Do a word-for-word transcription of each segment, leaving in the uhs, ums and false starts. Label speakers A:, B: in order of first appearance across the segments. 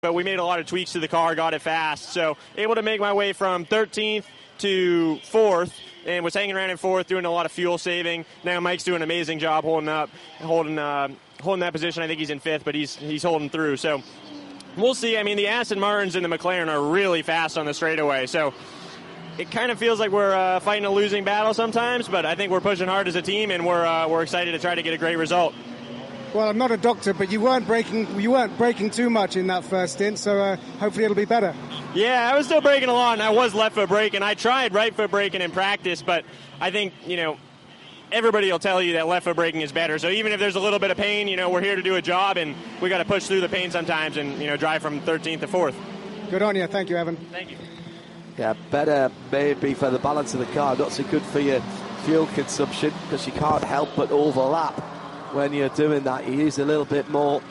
A: but we made a lot of tweaks to the car, got it fast. So able to make my way from thirteenth to fourth, and was hanging around in fourth, doing a lot of fuel saving. Now Mike's doing an amazing job holding up, holding uh, holding that position. I think he's in fifth, but he's he's holding through. So we'll see. I mean, the Aston Martins and the McLaren are really fast on the straightaway. So it kind of feels like we're uh, fighting a losing battle sometimes, but I think we're pushing hard as a team, and we're uh, we're excited to try to get a great result.
B: Well, I'm not a doctor, but you weren't breaking you weren't breaking too much in that first stint, so uh, hopefully it'll be better.
A: Yeah, I was still braking along. I was left foot braking. I tried right foot braking in practice, but I think, you know, everybody will tell you that left foot braking is better. So even if there's a little bit of pain, you know, we're here to do a job, and we got to push through the pain sometimes and, you know, drive from thirteenth to fourth.
B: Good on you. Thank you, Evan.
A: Thank you.
C: Yeah, better maybe for the balance of the car. Not so good for your fuel consumption, because you can't help but overlap when you're doing that. You use a little bit more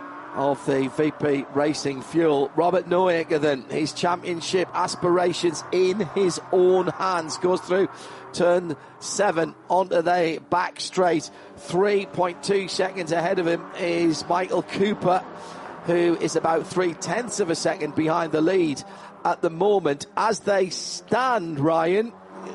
C: of the V P Racing fuel. Robert Noaker, then, his championship aspirations in his own hands, goes through turn seven onto the back straight. three point two seconds ahead of him is Michael Cooper, who is about three tenths of a second behind the lead at the moment. As they stand, Ryan,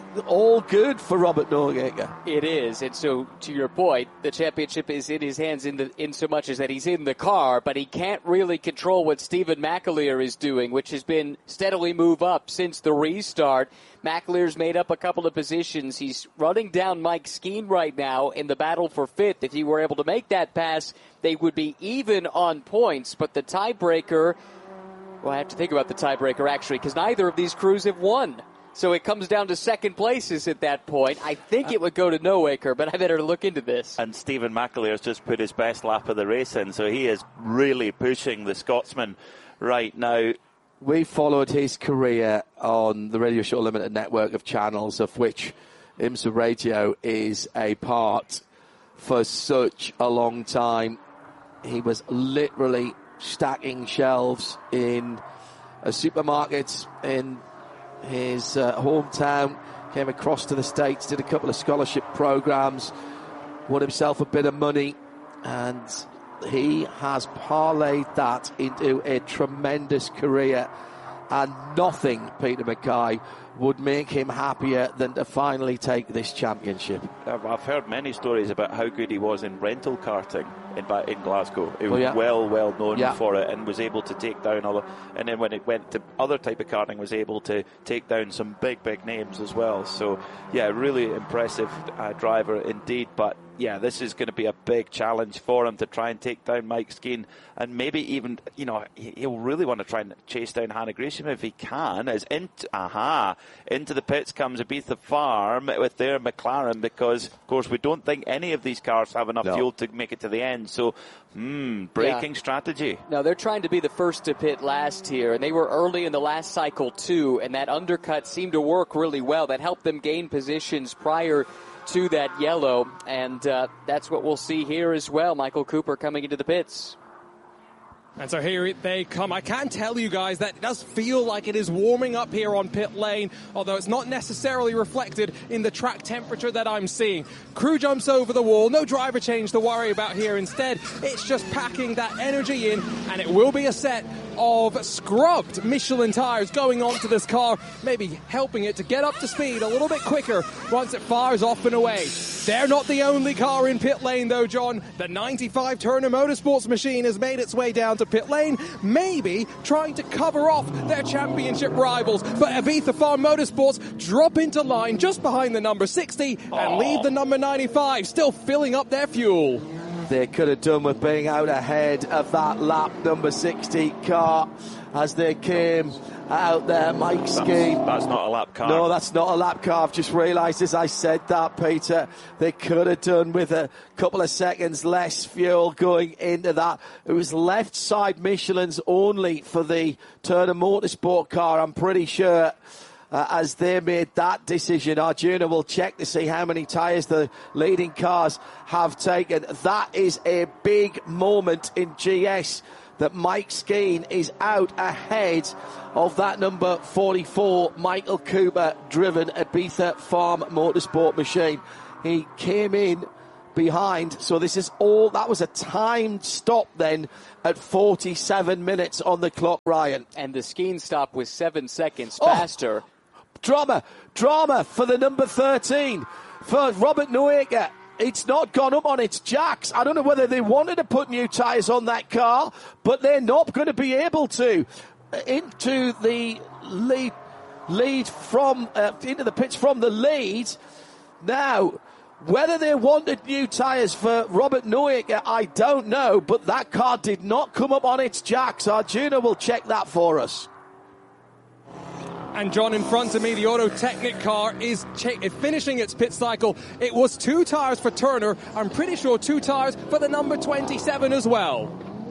C: all good for Robert Noaker.
D: It is, and so to your point, the championship is in his hands in the in so much as that he's in the car, but he can't really control what Stephen McAleer is doing, which has been steadily move up since the restart. McAleer's made up a couple of positions. He's running down Mike Skeen right now in the battle for fifth. If he were able to make that pass, they would be even on points, but the tiebreaker, well, I have to think about the tiebreaker actually, because neither of these crews have won. So it comes down to second places at that point. I think it would go to Noaker, but I better look into this.
E: And Stephen McAleer has just put his best lap of the race in, so he is really pushing the Scotsman right now.
C: We followed his career on the Radio Show Limited network of channels, of which IMSA Radio is a part, for such a long time. He was literally stacking shelves in a supermarket in his uh, hometown, came across to the States, did a couple of scholarship programs, won himself a bit of money, and he has parlayed that into a tremendous career. And nothing, Peter Mackay, would make him happier than to finally take this championship.
E: I've heard many stories about how good he was in rental karting in, in Glasgow. He was
C: oh, yeah.
E: well, well known
C: yeah.
E: for it, and was able to take down all. And then when it went to other type of karting, was able to take down some big, big names as well. So, yeah, really impressive uh, driver indeed. But yeah, this is going to be a big challenge for him to try and take down Mike Skeen, and maybe even, you know, he'll really want to try and chase down Hannah Gresham if he can. As into, aha, into the pits comes Ibiza Farm with their McLaren, because, of course, we don't think any of these cars have enough no. fuel to make it to the end. So, hmm, braking yeah. strategy.
D: Now, they're trying to be the first to pit last here, and they were early in the last cycle, too, and that undercut seemed to work really well. That helped them gain positions prior to that yellow, and uh, that's what we'll see here as well. Michael Cooper coming into the pits.
F: And so here they come. I can tell you guys that it does feel like it is warming up here on pit lane, although it's not necessarily reflected in the track temperature that I'm seeing. Crew jumps over the wall, no driver change to worry about here. Instead, it's just packing that energy in, and it will be a set of scrubbed Michelin tires going onto this car, maybe helping it to get up to speed a little bit quicker once it fires off and away. They're not the only car in pit lane though, John. The ninety-five Turner Motorsports machine has made its way down to pit lane, maybe trying to cover off their championship rivals. But Ibiza Farm Motorsports drop into line just behind the number sixty and oh. leave the number ninety-five, still filling up their fuel.
C: They could have done with being out ahead of that lap number sixty car as they came out there. Mike Skeen.
E: That's, that's not a lap car.
C: No, that's not a lap car. I've just realised as I said that, Peter, they could have done with a couple of seconds less fuel going into that. It was left side Michelin's only for the Turner Motorsport car, I'm pretty sure. Uh, as they made that decision, Arjuna will check to see how many tyres the leading cars have taken. That is a big moment in G S, that Mike Skeen is out ahead of that number forty-four, Michael Cooper, driven Ibiza Farm Motorsport machine. He came in behind. So this is all, that was a timed stop then at forty-seven minutes on the clock, Ryan.
D: And the Skeen stop was seven seconds
C: Oh.
D: faster.
C: Drama, drama for the number thirteen, for Robert Noeka. It's not gone up on its jacks. I don't know whether they wanted to put new tyres on that car, but they're not going to be able to. Into the lead, lead from, uh, into the pits from the lead. Now, whether they wanted new tyres for Robert Noeka, I don't know, but that car did not come up on its jacks. Arjuna will check that for us.
F: And John, in front of me, the Auto Technic car is che- finishing its pit cycle. It was two tyres for Turner. I'm pretty sure two tyres for the number twenty-seven as well.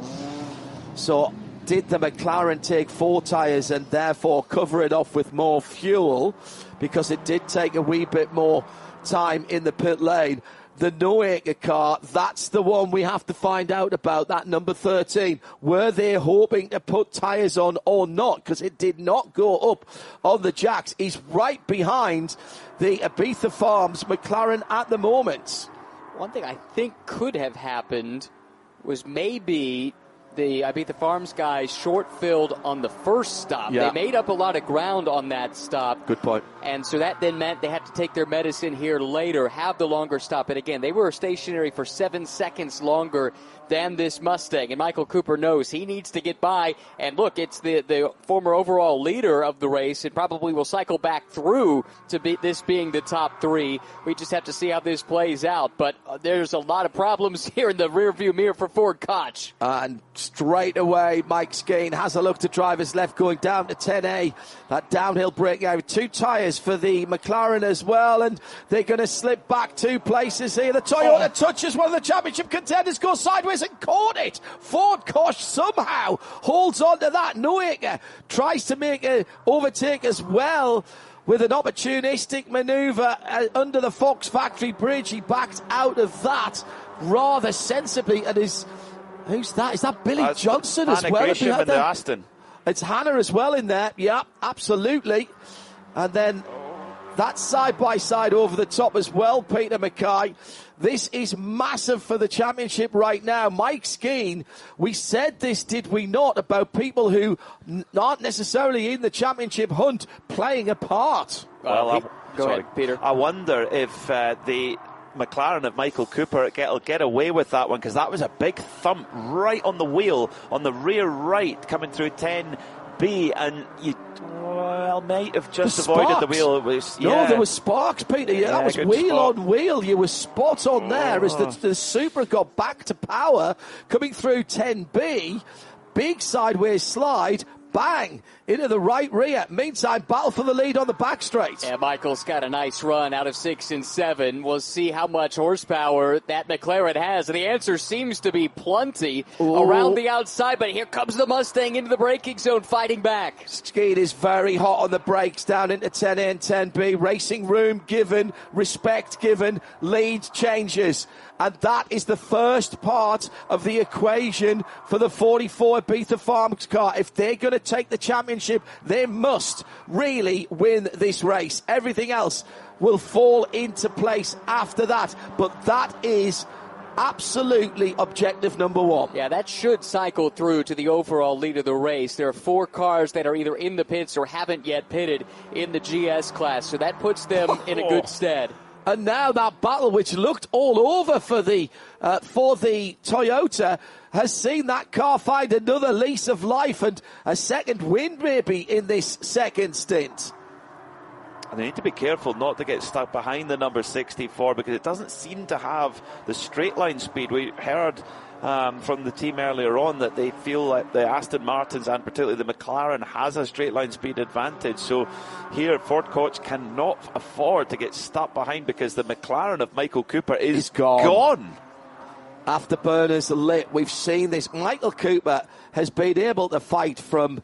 C: So did the McLaren take four tyres and therefore cover it off with more fuel, because it did take a wee bit more time in the pit lane? The Noeka car, that's the one we have to find out about, that number thirteen. Were they hoping to put tyres on or not? Because it did not go up on the jacks. He's right behind the Ibiza Farms McLaren at the moment.
D: One thing I think could have happened was maybe the Ibiza Farms guys short-filled on the first stop.
C: Yeah.
D: They made up a lot of ground on that stop.
C: Good point.
D: And so that then meant they had to take their medicine here later, have the longer stop. And again, they were stationary for seven seconds longer than this Mustang. And Michael Cooper knows he needs to get by. And look, it's the, the former overall leader of the race. It probably will cycle back through to be this being the top three. We just have to see how this plays out. But uh, there's a lot of problems here in the rearview mirror for Ford Koch.
C: And straight away, Mike Skeen has a look to driver's left going down to ten A. That downhill braking out. Two tyres for the McLaren as well, and they're going to slip back two places here. The Toyota oh. touches one of the championship contenders, goes sideways and caught it. Ford Koch somehow holds on to that. Noeka tries to make an overtake as well with an opportunistic manoeuvre uh, under the Fox Factory Bridge. He backed out of that rather sensibly, and is... Who's that? Is that Billy
E: That's
C: Johnson
E: Hannah
C: as well?
E: Gresham in the Aston.
C: It's Hannah as well in there. Yeah, absolutely. And then that side-by-side over the top as well, Peter Mackay. This is massive for the championship right now. Mike Skeen, we said this, did we not, about people who aren't necessarily in the championship hunt playing a part.
E: Well,
D: Uh,
E: I,
D: go
E: sorry.
D: ahead, Peter.
E: I wonder if uh, the McLaren of Michael Cooper get, will get away with that one, because that was a big thump right on the wheel, on the rear right, coming through ten B, and you well might have just
C: The
E: avoided
C: sparks.
E: the wheel. It was,
C: No,
E: yeah.
C: there was sparks, Peter. Yeah,
E: Yeah,
C: that was
E: good
C: wheel
E: spot.
C: on wheel. You were spot on there as the,
E: Oh.
C: the Supra got back to power, coming through ten B. Big sideways slide. Bang! Into the right rear. Meantime, battle for the lead on the back straight.
D: Yeah, Michael's got a nice run out of six and seven. We'll see how much horsepower that McLaren has. And the answer seems to be plenty
C: Ooh.
D: around the outside. But here comes the Mustang into the braking zone, fighting back.
C: Skeen is very hot on the brakes down into ten A and ten B. Racing room given, respect given, lead changes. And that is the first part of the equation for the forty-four Ibiza Farms car. If they're going to take the championship, they must really win this race. Everything else will fall into place after that. But that is absolutely objective number one.
D: Yeah, that should cycle through to the overall lead of the race. There are four cars that are either in the pits or haven't yet pitted in the G S class. So that puts them in a good stead.
C: And now that battle, which looked all over for the uh, for the Toyota, has seen that car find another lease of life and a second win maybe in this second stint.
E: And they need to be careful not to get stuck behind the number sixty-four, because it doesn't seem to have the straight line speed. We heard um, from the team earlier on that they feel like the Aston Martins and particularly the McLaren has a straight line speed advantage. So here Ford Koch cannot afford to get stuck behind, because the McLaren of Michael Cooper is
C: It's gone.
E: gone.
C: Afterburners lit. We've seen this. Michael Cooper has been able to fight from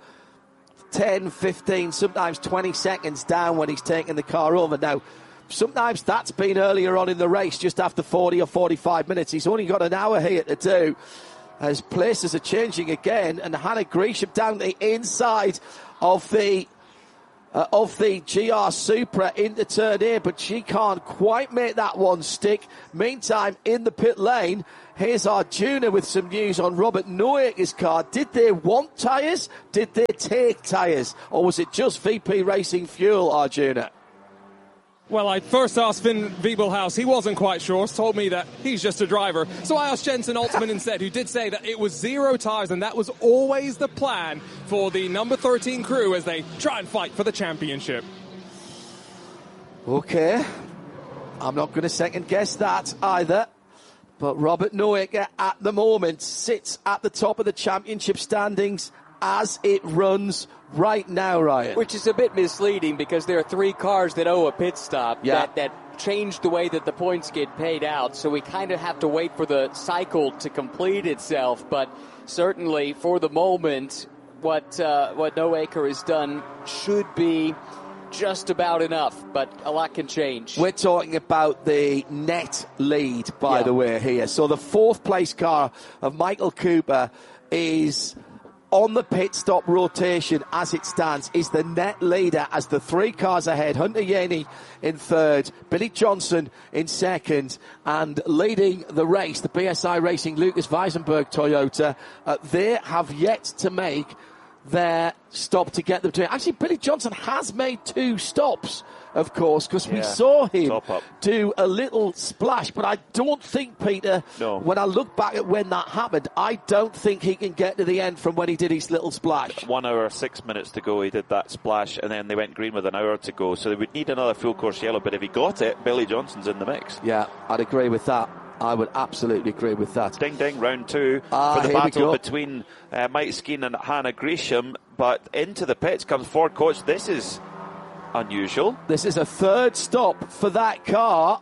C: ten, fifteen, sometimes twenty seconds down when he's taking the car over. Now, sometimes that's been earlier on in the race, just after forty or forty-five minutes. He's only got an hour here to do, as places are changing again. And Hannah Gresham down the inside of the uh, of the G R Supra into turn here, but she can't quite make that one stick. Meantime, in the pit lane, here's Arjuna with some news on Robert Noyaker's car. Did they want tyres? Did they take tyres? Or was it just V P Racing fuel, Arjuna?
F: Well, I first asked Finn Wiebelhaus. He wasn't quite sure. Told me that he's just a driver. So I asked Jensen Altman instead, who did say that it was zero tyres, and that was always the plan for the number thirteen crew as they try and fight for the championship.
C: Okay. I'm not going to second guess that either. But Robert Noyaker at the moment sits at the top of the championship standings as it runs right now, Ryan.
D: Which is a bit misleading because there are three cars that owe a pit stop
C: yeah.
D: that, that change the way that the points get paid out. So we kind of have to wait for the cycle to complete itself. But certainly for the moment, what uh, what Noyaker has done should be just about enough, but a lot can change.
C: We're talking about the net lead, by
D: yeah.
C: the way, here. So the fourth place car of Michael Cooper is on the pit stop rotation as it stands, is the net leader as the three cars ahead. Hunter Yaney in third, Billy Johnson in second, and leading the race, the B S I Racing Lucas Weisenberg Toyota. Uh, they have yet to make their stop to get them to it. Actually, Billy Johnson has made two stops, of course, because we
E: yeah.
C: saw him
E: Top up.
C: do a little splash. But I don't think, Peter,
E: no.
C: when I look back at when that happened, I don't think he can get to the end from when he did his little splash.
E: One hour, six minutes to go, he did that splash, and then they went green with an hour to go. So they would need another full course yellow, but if he got it, Billy Johnson's in the mix.
C: Yeah, I'd agree with that. I would absolutely agree with that.
E: Ding ding, round two
C: ah,
E: for the battle between uh, Mike Skeen and Hannah Gresham. But into the pits comes Ford Coach. This is unusual.
C: This is a third stop for that car,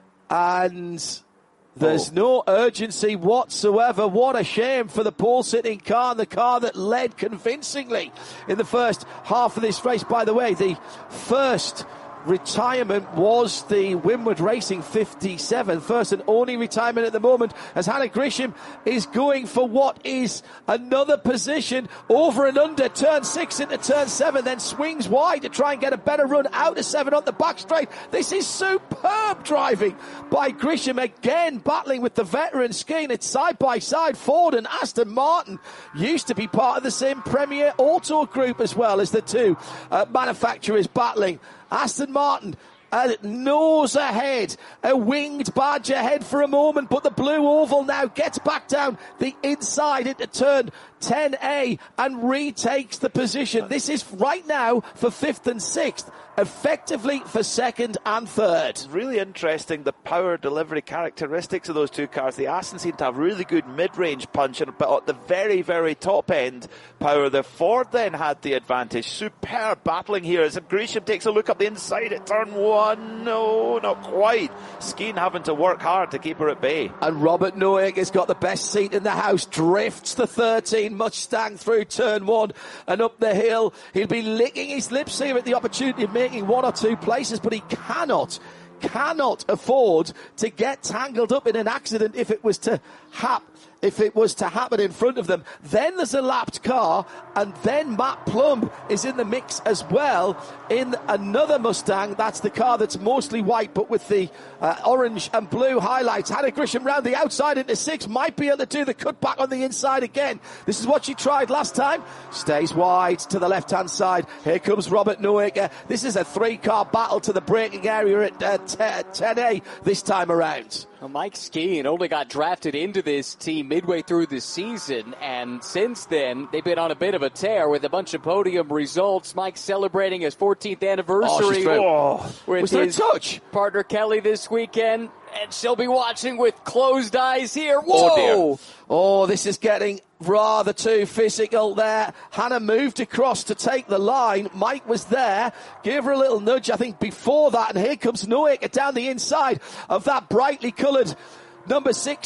C: and there's oh. no urgency whatsoever. What a shame for the pole-sitting car, and the car that led convincingly in the first half of this race. By the way, the first retirement was the Winward Racing fifty-seven. First and only retirement at the moment, as Hannah Grisham is going for what is another position over and under turn six into turn seven, then swings wide to try and get a better run out of seven on the back straight. This is superb driving by Grisham, again battling with the veteran Skeen. It's side by side. Ford and Aston Martin used to be part of the same Premier Auto group as well as the two uh, manufacturers battling. Aston Martin uh, nose ahead, a winged badge ahead for a moment, but the blue oval now gets back down the inside into turn ten A and retakes the position. This is right now for fifth and sixth, effectively for second and third.
E: Really interesting, the power delivery characteristics of those two cars. The Aston seem to have really good mid-range punch, but at the very, very top end power, the Ford then had the advantage. Superb battling here as Gresham takes a look up the inside at turn one. No, not quite. Skeen having to work hard to keep her at bay.
C: And Robert Noyaker has got the best seat in the house, drifts the thirteen Mustang through turn one and up the hill. He'll be licking his lips here at the opportunity of making one or two places, but he cannot cannot afford to get tangled up in an accident if it was to happen if it was to happen in front of them. Then there's a lapped car, and then Matt Plumb is in the mix as well in another Mustang. That's the car that's mostly white but with the uh, orange and blue highlights. Hannah Grisham round the outside into six, might be able to do the cutback on the inside again. This is what she tried last time. Stays wide to the left hand side. Here comes Robert Noyaker. This is a three car battle to the braking area at uh, ten A this time around.
D: Well, Mike Skeen only got drafted into this team midway through the season, and since then they've been on a bit of a tear with a bunch of podium results. Mike celebrating his fourteenth anniversary
C: oh,
D: with
C: Was there
D: his
C: a touch?
D: partner Kelly this weekend, and she'll be watching with closed eyes here. Whoa!
C: Oh, dear. Oh, this is getting rather too physical there. Hannah moved across to take the line. Mike was there, gave her a little nudge, I think, before that, and here comes Noyaker down the inside of that brightly coloured number sixty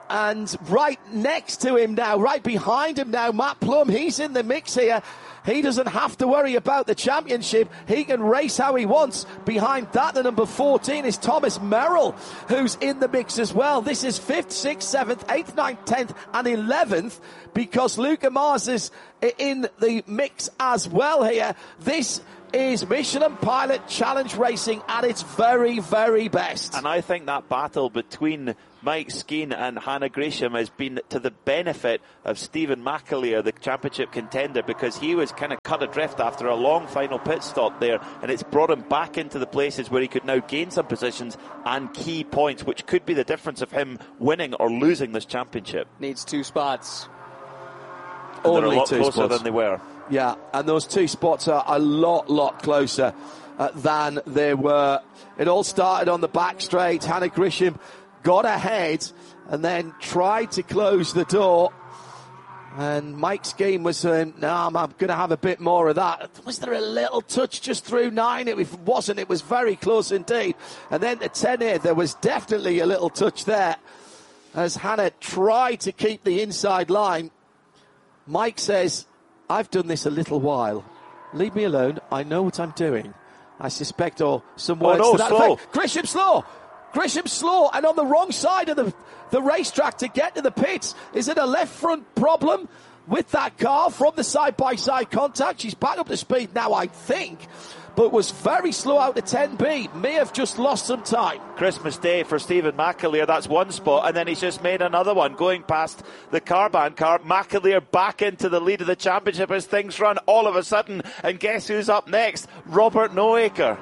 C: and right next to him now, right behind him now, Matt Plum, he's in the mix here. He doesn't have to worry about the championship. He can race how he wants. Behind that, the number fourteen is Thomas Merrill, who's in the mix as well. This is fifth, sixth, seventh, eighth, ninth, tenth, and eleventh, because Luca Mars is in the mix as well here. This is Michelin Pilot Challenge Racing at its very, very best.
E: And I think that battle between Mike Skeen and Hannah Gresham has been to the benefit of Stephen McAleer, the championship contender, because he was kind of cut adrift after a long final pit stop there, and it's brought him back into the places where he could now gain some positions and key points, which could be the difference of him winning or losing this championship.
D: Needs two spots.
E: And
C: Only
E: they're a lot
C: two
E: closer
C: spots
E: than they were.
C: Yeah, and those two spots are a lot, lot closer uh, than they were. It all started on the back straight. Hannah Grisham got ahead and then tried to close the door. And Mike Skeen was saying, no, I'm, I'm going to have a bit more of that. Was there a little touch just through nine? It wasn't. It was very close indeed. And then the ten A, there was definitely a little touch there as Hannah tried to keep the inside line. Mike says, I've done this a little while. Leave me alone. I know what I'm doing. I suspect, or some words
E: oh, no,
C: to that
E: slow.
C: effect. Grisham slow. Grisham slow and on the wrong side of the, the racetrack to get to the pits. Is it a left front problem with that car from the side-by-side contact? She's back up to speed now, I think, but was very slow out to ten B. May have just lost some time.
E: Christmas Day for Stephen McAleer, that's one spot, and then he's just made another one going past the Carban car. McAleer back into the lead of the championship as things run all of a sudden, and guess who's up next? Robert Noaker.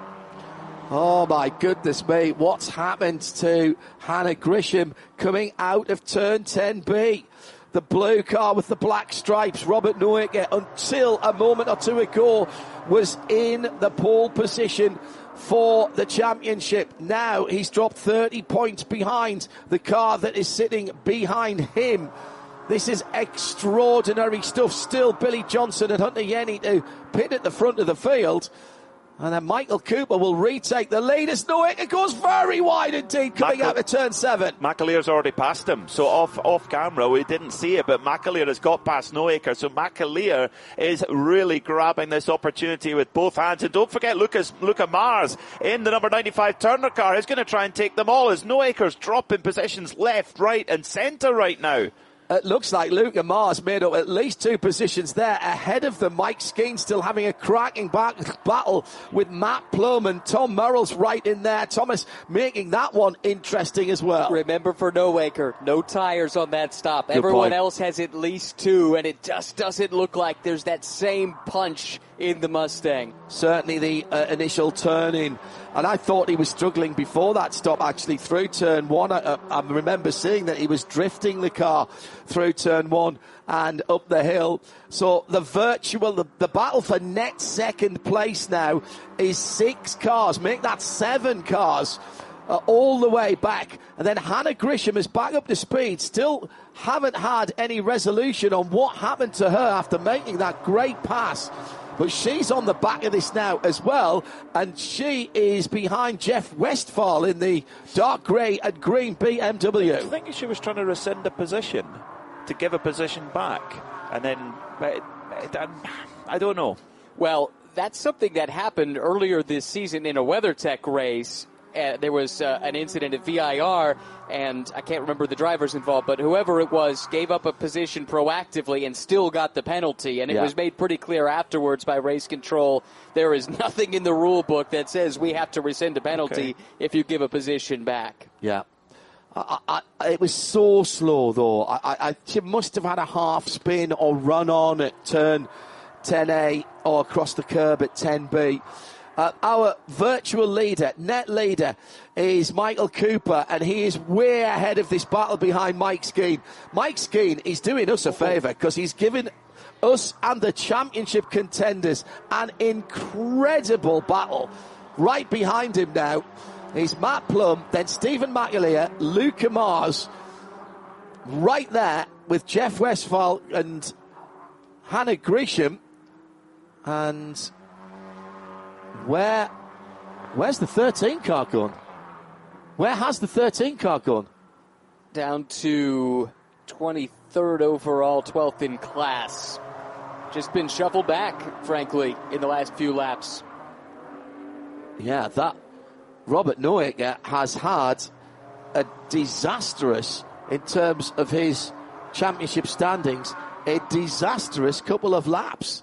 C: Oh my goodness me, what's happened to Hannah Grisham coming out of turn ten B? The blue car with the black stripes, Robert Noaker, until a moment or two ago, was in the pole position for the championship. Now he's dropped thirty points behind the car that is sitting behind him. This is extraordinary stuff. Still Billy Johnson and Hunter Yenny to pit at the front of the field. And then Michael Cooper will retake the lead as Noaker goes very wide indeed coming
E: Michael,
C: out of turn seven.
E: McAleer's already passed him, so off off camera we didn't see it, but McAleer has got past Noaker, so McAleer is really grabbing this opportunity with both hands. And don't forget Lucas, Luca Mars in the number ninety-five Turner car is going to try and take them all as Noaker's dropping positions left, right and centre right now.
C: It looks like Luca Mars made up at least two positions there ahead of them. Mike Skeen still having a cracking back battle with Matt Plum, and Tom Merrill's right in there. Thomas making that one interesting as well.
D: Remember for Noaker, no tires on that stop.
C: Good
D: Everyone
C: point.
D: else has at least two, and it just doesn't look like there's that same punch in the Mustang.
C: Certainly the uh, initial turn in, and I thought he was struggling before that stop actually through turn one. I, uh, I remember seeing that he was drifting the car through turn one and up the hill. So the virtual, the, the battle for net second place now is six cars. Make that seven cars uh, all the way back. And then Hannah Grisham is back up to speed. Still haven't had any resolution on what happened to her after making that great pass. But she's on the back of this now as well, and she is behind Jeff Westphal in the dark grey and green B M W.
E: I think she was trying to rescind a position to give a position back, and then I don't know.
D: Well, that's something that happened earlier this season in a WeatherTech race. Uh, there was uh, an incident at V I R, and I can't remember the drivers involved, but whoever it was gave up a position proactively and still got the penalty. And it
C: yeah.
D: was made pretty clear afterwards by race control. There is nothing in the rule book that says we have to rescind a penalty okay. if you give a position back.
C: Yeah. I, I, it was so slow, though. I, I, she must have had a half spin or run on at turn ten A or across the curb at ten B. Uh, our virtual leader, net leader, is Michael Cooper, and he is way ahead of this battle behind Mike Skeen. Mike Skeen is doing us a favour because he's given us and the championship contenders an incredible battle. Right behind him now is Matt Plum, then Stephen McAleer, Luca Mars, right there with Jeff Westphal and Hannah Grisham, and Where, where's the thirteen car gone? Where has the thirteen car gone?
D: down to twenty-third overall, twelfth in class. Just been shuffled back, frankly, in the last few laps.
C: Yeah, that Robert Neuegger has had a disastrous, in terms of his championship standings, a disastrous couple of laps.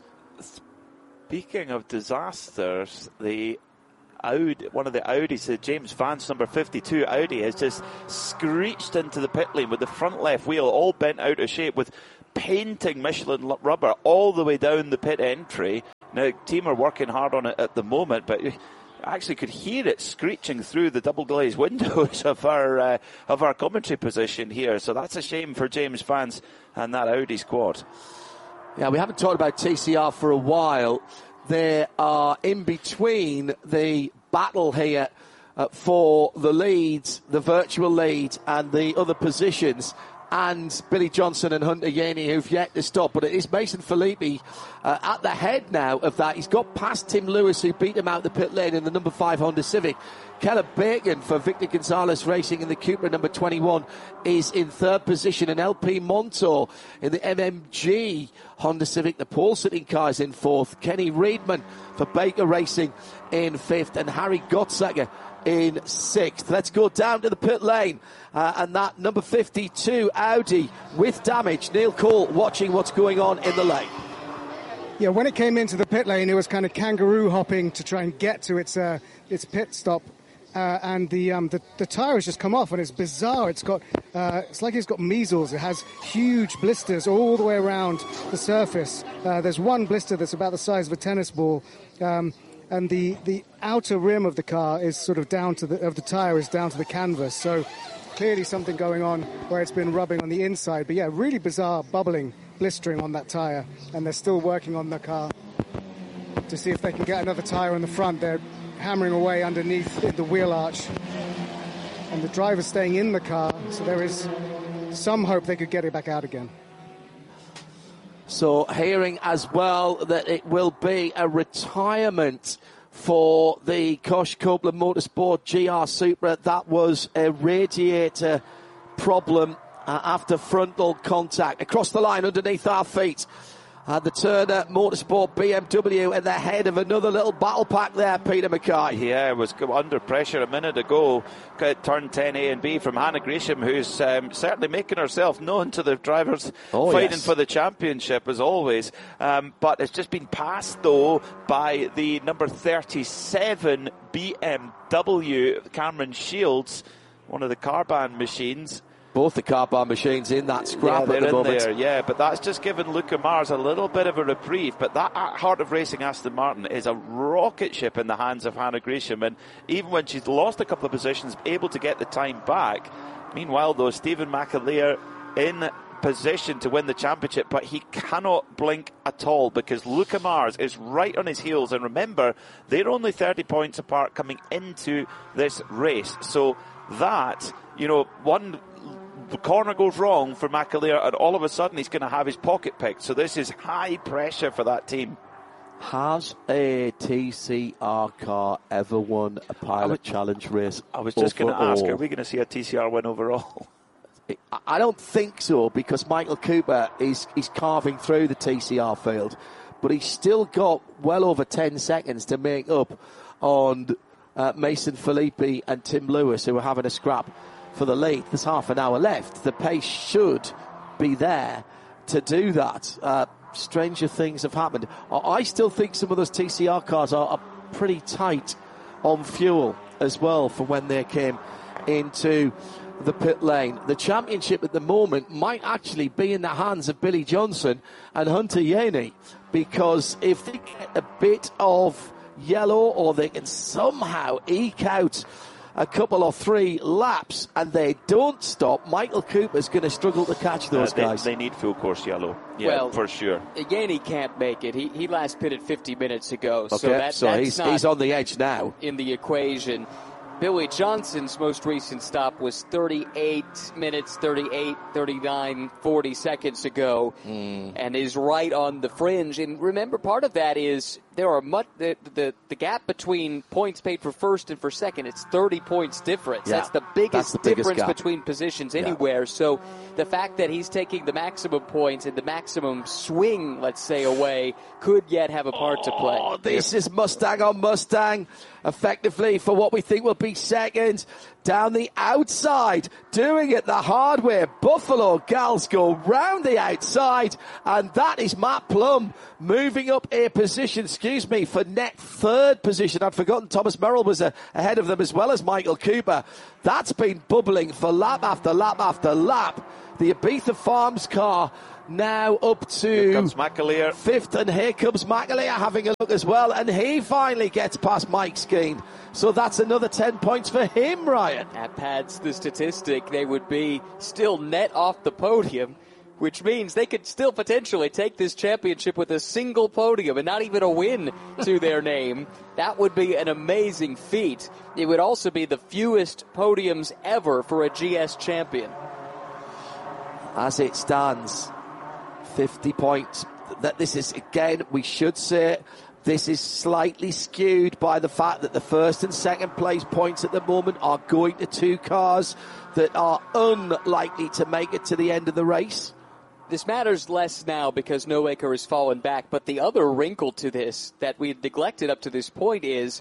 E: Speaking of disasters, the Audi, one of the Audis, the James Vance number fifty-two Audi, has just screeched into the pit lane with the front left wheel all bent out of shape, with painting Michelin rubber all the way down the pit entry. Now, team are working hard on it at the moment, but I actually could hear it screeching through the double glazed windows of our uh, of our commentary position here. So that's a shame for James Vance and that Audi squad.
C: Yeah, we haven't talked about T C R for a while. They are in between the battle here uh, for the leads, the virtual lead, and the other positions, and Billy Johnson and Hunter Yeany, who've yet to stop. But it is Mason Filippi uh, at the head now of that. He's got past Tim Lewis, who beat him out the pit lane in the number five Honda Civic. Keller Bacon for Victor Gonzalez Racing in the Cupra number twenty-one is in third position, and L P Montour in the M M G Honda Civic, the pole sitting car, is in fourth. Kenny Reedman for Baker Racing in fifth, and Harry Gottsager in sixth. Let's go down to the pit lane, uh, and that number fifty-two Audi with damage. Neil Cole watching what's going on in the lane.
B: Yeah, when it came into the pit lane, it was kind of kangaroo hopping to try and get to its uh, its pit stop. Uh, and the, um, the the tire has just come off, and it's bizarre. It's got uh, it's like it's got measles. It has huge blisters all the way around the surface. Uh, there's one blister that's about the size of a tennis ball, um, and the, the outer rim of the car is sort of down to the of the tire is down to the canvas. So clearly something going on where it's been rubbing on the inside. But yeah, really bizarre bubbling, blistering on that tire, and they're still working on the car to see if they can get another tire in the front. They're hammering away underneath the wheel arch, and the driver's staying in the car, so there is some hope they could get it back out again.
C: So hearing as well that it will be a retirement for the Kosh Copeland Motorsport G R Supra. That was a radiator problem uh, after frontal contact across the line underneath our feet. Uh, the Turner Motorsport B M W at the head of another little battle pack there, Peter Mackay.
E: Yeah, it was under pressure a minute ago. Turn ten A and B from Hannah Gresham, who's um, certainly making herself known to the drivers
C: oh,
E: fighting
C: yes.
E: for the championship, as always. Um, but it's just been passed, though, by the number thirty-seven B M W, Cameron Shields, one of the Carban machines.
C: Both the Carban machines in that scrap
E: yeah,
C: at the
E: in
C: moment.
E: There, yeah, but that's just given Luca Mars a little bit of a reprieve. But that Heart of Racing Aston Martin is a rocket ship in the hands of Hannah Gresham. And even when she's lost a couple of positions, able to get the time back. Meanwhile, though, Stephen McAleer in position to win the championship, but he cannot blink at all because Luca Mars is right on his heels. And remember, they're only thirty points apart coming into this race. So that, you know, one... the corner goes wrong for McAleer, and all of a sudden he's going to have his pocket picked. So this is high pressure for that team.
C: Has a T C R car ever won a Pilot would, Challenge race?
E: I was just going to ask, are we going to see a T C R win overall?
C: I don't think so, because Michael Cooper is, is carving through the T C R field, but he's still got well over ten seconds to make up on uh, Mason Filippi and Tim Lewis, who are having a scrap for the lead. There's half an hour left. The pace should be there to do that. Uh, stranger things have happened. I still think some of those T C R cars are, are pretty tight on fuel as well for when they came into the pit lane. The championship at the moment might actually be in the hands of Billy Johnson and Hunter Yeany, because if they get a bit of yellow, or they can somehow eke out a couple or three laps and they don't stop, Michael Cooper's going to struggle to catch those
E: uh, they,
C: guys.
E: They need full course yellow. Yeah,
D: well,
E: for sure.
D: Yeany can't make it. He he last pitted fifty minutes ago.
C: Okay,
D: so that,
C: so
D: that's
C: he's,
D: not
C: he's on the edge now.
D: In the equation. Billy Johnson's most recent stop was thirty-eight minutes, thirty-eight, thirty-nine, forty seconds ago, mm. and is right on the fringe. And remember, part of that is there are much the, the the gap between points paid for first and for second. It's thirty points difference.
C: Yeah,
D: that's the biggest
C: that's the biggest
D: difference
C: gap.
D: between positions anywhere. Yeah. So the fact that he's taking the maximum points and the maximum swing, let's say, away, could yet have a part
C: oh,
D: to play.
C: This is Mustang on Mustang, effectively for what we think will be second. Down the outside, doing it the hard way. Buffalo Gals go round the outside, and that is Matt Plum moving up a position, excuse me, for net third position. I'd forgotten Thomas Merrill was a, ahead of them as well as Michael Cooper. That's been bubbling for lap after lap after lap. The Ibiza Farms car now up to
E: here comes McAleer.
C: fifth, and here comes McAleer having a look as well, and he finally gets past Mike Skeen. So that's another ten points for him, Ryan.
D: That pads the statistic. They would be still net off the podium, which means they could still potentially take this championship with a single podium and not even a win to their name. That would be an amazing feat. It would also be the fewest podiums ever for a G S champion.
C: As it stands, fifty points. That this is, again, we should say, this is slightly skewed by the fact that the first and second place points at the moment are going to two cars that are unlikely to make it to the end of the race.
D: This matters less now because Noaker has fallen back, but the other wrinkle to this that we had neglected up to this point is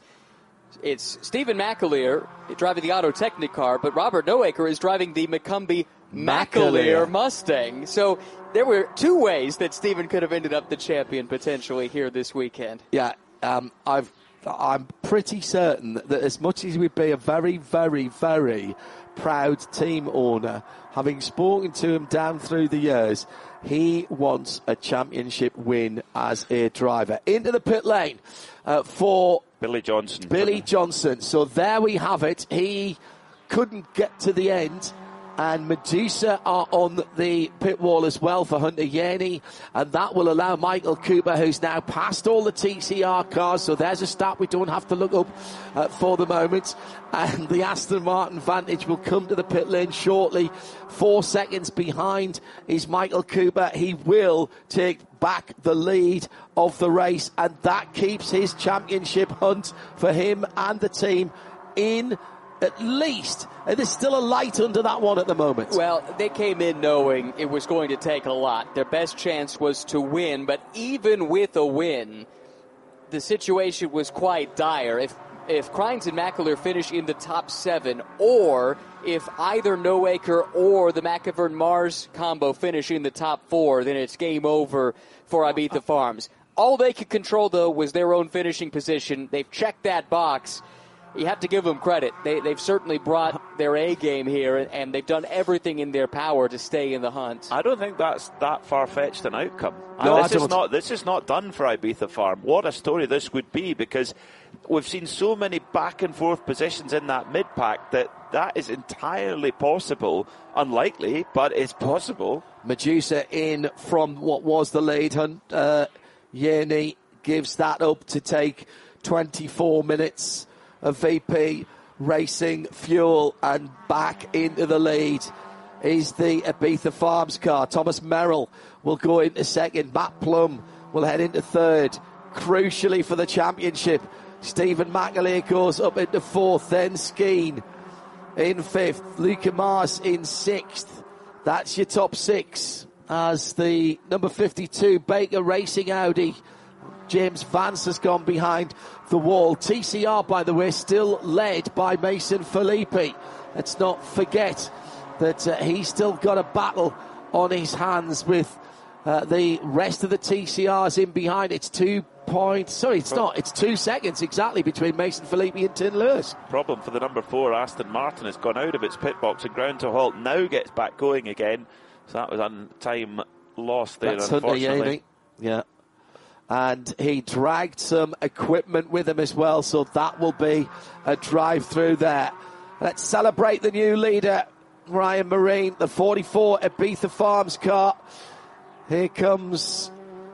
D: it's Stephen McAleer driving the Auto Technic car, but Robert Noaker is driving the McCumbee McAleer Mustang. So there were two ways that Stephen could have ended up the champion potentially here this weekend.
C: Yeah, um, I've, I'm pretty certain that as much as we'd be a very, very, very proud team owner, having spoken to him down through the years, he wants a championship win as a driver. Into the pit lane uh, for
E: Billy Johnson.
C: Billy Johnson. So there we have it. He couldn't get to the end. And Medusa are on the pit wall as well for Hunter Yearney, and that will allow Michael Cooper, who's now passed all the T C R cars, so there's a stat we don't have to look up uh, for the moment, and the Aston Martin Vantage will come to the pit lane shortly. Four seconds behind is Michael Cooper. He will take back the lead of the race, and that keeps his championship hunt for him and the team in at least, and there's still a light under that one at the moment.
D: Well, they came in knowing it was going to take a lot. Their best chance was to win, but even with a win, the situation was quite dire. If if Crines and McAleer finish in the top seven, or if either Noaker or the McIvern-Mars combo finish in the top four, then it's game over for Ibiza Farms. All they could control, though, was their own finishing position. They've checked that box. You have to give them credit. They, they've certainly brought their A game here, and, and they've done everything in their power to stay in the hunt.
E: I don't think that's that far-fetched an outcome.
C: No,
E: this
C: I
E: is
C: don't.
E: not. This is not done for Ibiza Farm. What a story this would be, because we've seen so many back-and-forth positions in that mid-pack that that is entirely possible. Unlikely, but it's possible.
C: Medusa in from what was the lead. Uh, Yearney gives that up to take twenty-four minutes of V P Racing fuel, and back into the lead is the Ibiza Farms car. Thomas Merrill will go into second. Matt Plum will head into third. Crucially for the championship, Stephen McAleer goes up into fourth, then Skeen in fifth, Luca Mars in sixth. That's your top six, as the number fifty-two Baker Racing Audi James Vance has gone behind the wall. T C R, by the way, still led by Mason Filippi. Let's not forget that uh, he's still got a battle on his hands with uh, the rest of the T C Rs in behind. It's two points. Sorry, it's not. It's two seconds exactly between Mason Filippi and Tin Lewis.
E: Problem for the number four, Aston Martin, has gone out of its pit box and ground to halt. Now gets back going again. So that was on time lost there,
C: That's
E: unfortunately.
C: Hunter Yearney. Yeah. And he dragged some equipment with him as well, so that will be a drive through there. Let's celebrate the new leader, Ryan Marine, the forty-four Ibiza Farms car. Here comes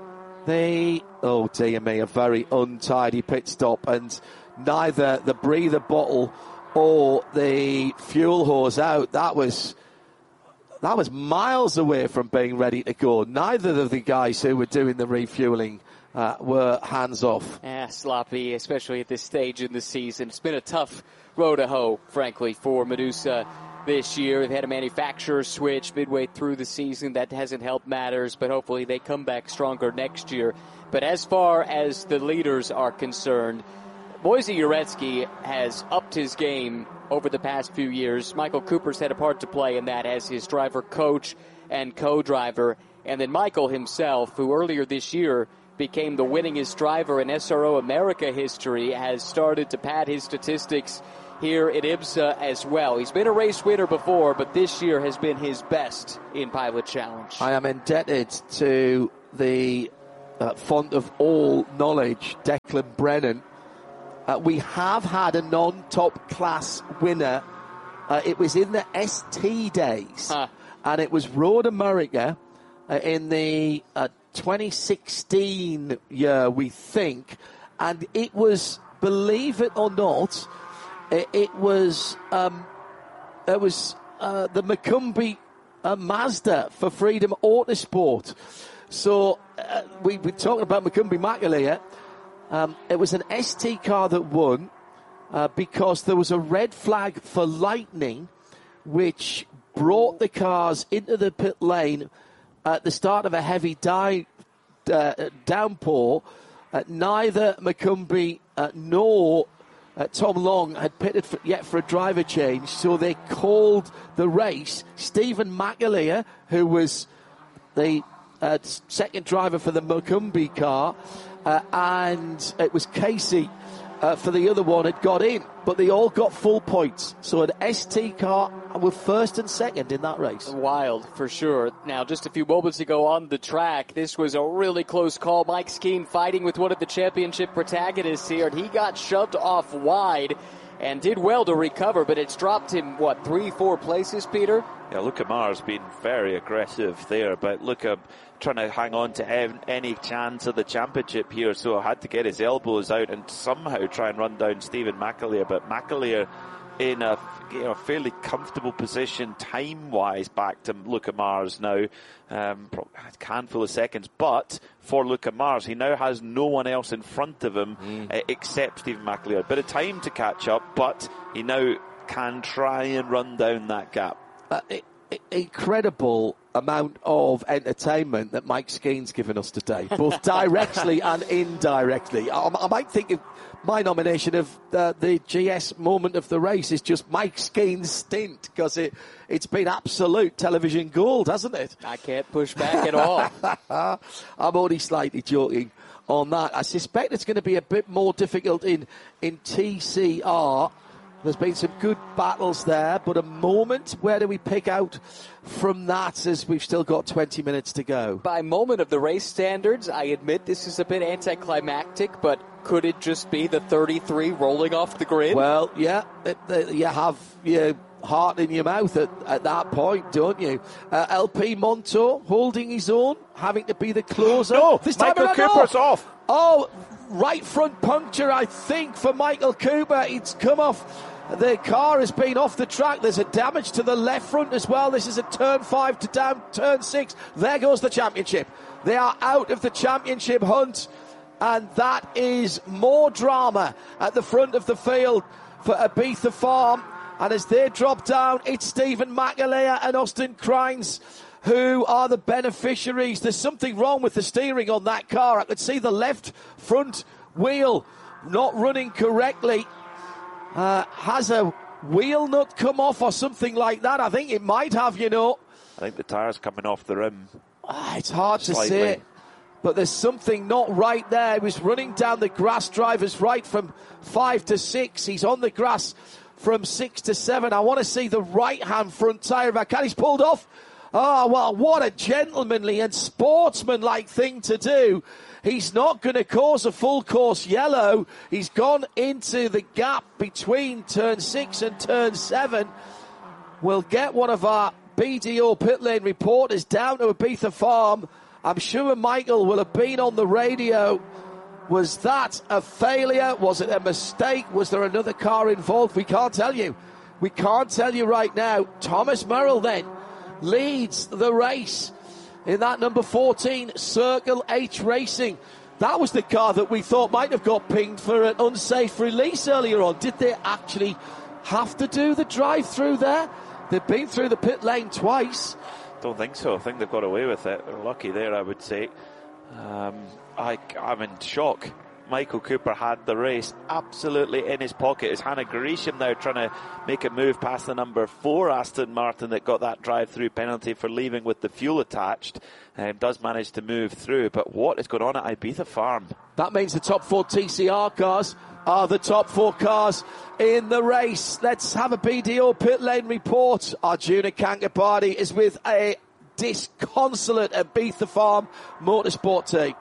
C: the, oh dear me, a very untidy pit stop, and neither the breather bottle or the fuel hose out. That was that was miles away from being ready to go. Neither of the guys who were doing the refueling uh, were hands off.
D: Yeah, sloppy, especially at this stage in the season. It's been a tough road to hoe, frankly, for Medusa this year. They've had a manufacturer switch midway through the season. That hasn't helped matters, but hopefully they come back stronger next year. But as far as the leaders are concerned, Moisey Uretsky has upped his game over the past few years. Michael Cooper's had a part to play in that as his driver coach and co-driver. And then Michael himself, who earlier this year became the winningest driver in S R O America history, has started to pad his statistics here at IMSA as well. He's been a race winner before, but this year has been his best in Pilot Challenge.
C: I am indebted to the uh, font of all knowledge, Declan Brennan. Uh, we have had a non-top class winner. Uh, it was in the S T days, huh. and it was Road America uh, in the uh, twenty sixteen year, we think. And it was, believe it or not, it, it was um, it was uh, the Macumbi uh, Mazda for Freedom Autosport. So uh, we, we're talking about Macumbi Macaulay. Um, it was an S T car that won uh, because there was a red flag for lightning, which brought the cars into the pit lane at the start of a heavy di- uh, downpour. Uh, neither Macumbi uh, nor uh, Tom Long had pitted for, yet for a driver change, so they called the race. Stephen McAleer, who was the uh, second driver for the Macumbi car, Uh, and it was Casey uh, for the other one had got in, but they all got full points. So an S T car were first and second in that race.
D: Wild, for sure. Now, just a few moments ago on the track, this was a really close call. Mike Skeen fighting with one of the championship protagonists here, and he got shoved off wide and did well to recover, but it's dropped him, what, three, four places, Peter?
E: Yeah, Luca Mar's been very aggressive there, but Luca trying to hang on to any chance of the championship here, so I had to get his elbows out and somehow try and run down Stephen McAleer. But McAleer in a you know, fairly comfortable position time-wise back to Luca Mars now, um, a handful of seconds. But for Luca Mars, he now has no one else in front of him mm. uh, except Stephen McAleer. Bit of time to catch up, but he now can try and run down that gap.
C: Uh, it, it, incredible amount of entertainment that Mike Skeen's given us today, both directly and indirectly. I, I might think of my nomination of uh, the G S moment of the race is just Mike Skeen's stint, because it, it's been absolute television gold, hasn't it?
D: I can't push back at all.
C: I'm only slightly joking on that. I suspect it's going to be a bit more difficult in, in T C R. There's been some good battles there, but a moment, where do we pick out from that as we've still got twenty minutes to go?
D: By moment of the race standards, I admit this is a bit anticlimactic, but could it just be the thirty-three rolling off the grid?
C: Well, yeah, it, it, you have your heart in your mouth at, at that point, don't you? Uh, L P Monto holding his own, having to be the closer.
E: No,
C: this
E: Michael
C: time
E: Cooper's
C: no.
E: off.
C: Oh, right front puncture, I think, for Michael Cooper. It's come off. The car has been off the track. There's a damage to the left front as well. This is a turn five to down turn six. There goes the championship. They are out of the championship hunt. And that is more drama at the front of the field for Ibiza Farm. And as they drop down, it's Stephen McAleer and Austin Crines who are the beneficiaries. There's something wrong with the steering on that car. I could see the left front wheel not running correctly. Uh, has a wheel nut come off or something like that? I think it might have, you know.
E: I think the tyre's coming off the rim.
C: Ah, it's hard
E: slightly.
C: to say, but there's something not right there. He was running down the grass, driver's right from five to six. He's on the grass from six to seven. I want to see the right-hand front tyre. He's pulled off. Oh, well, what a gentlemanly and sportsmanlike thing to do. He's not going to cause a full course yellow. He's gone into the gap between turn six and turn seven. We'll get one of our B D O pit lane reporters down to Ibiza Farm. I'm sure Michael will have been on the radio. Was that a failure? Was it a mistake? Was there another car involved? We can't tell you. We can't tell you right now. Thomas Merrill then leads the race in that number fourteen Circle H Racing that was the car that we thought might have got pinged for an unsafe release earlier on. Did they actually have to do the drive-through there? They've been through the pit lane twice.
E: Don't think so. I think they've got away with it. They're lucky there, I would say. Um, I, I'm in shock. Michael Cooper had the race absolutely in his pocket. It's Hannah Grisham now trying to make it move past the number four Aston Martin that got that drive-through penalty for leaving with the fuel attached. Um, does manage to move through, but what is going on at Ibiza Farm?
C: That means the top four T C R cars are the top four cars in the race. Let's have a B D O pit lane report. Arjuna Kankapati is with a disconsolate Ibiza Farm motorsport team.